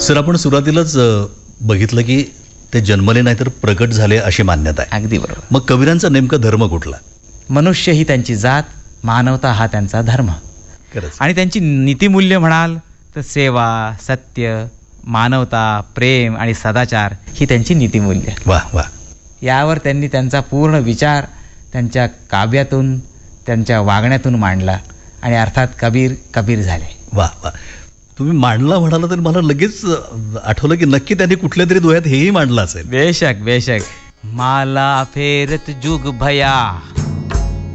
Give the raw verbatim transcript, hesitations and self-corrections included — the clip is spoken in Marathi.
सर, आपण सुरुवातीलाच अ, बघितलं की ते जन्मले नाही तर प्रकट झाले अशी मान्यता आहे. अगदी बरोबर. मग कबीरांचा नेमका धर्म कुठला? मनुष्य ही त्यांची जात, मानवता हा त्यांचा धर्म. खरंच. आणि त्यांची नीतिमूल्य म्हणाल तर सेवा, सत्य, मानवता, प्रेम आणि सदाचार ही त्यांची नीतिमूल्य. वा वा. यावर त्यांनी त्यांचा पूर्ण विचार त्यांच्या काव्यातून, त्यांच्या वागण्यातून मांडला आणि अर्थात कबीर कबीर झाले. वा वा. तुम्ही मांडला म्हणाला तर मला लगेच अ, आठवलं की नक्की त्यांनी कुठल्या तरी दोह्यात हेही मांडलं असेल. बेशक बेशक. माला फेरत जुग भया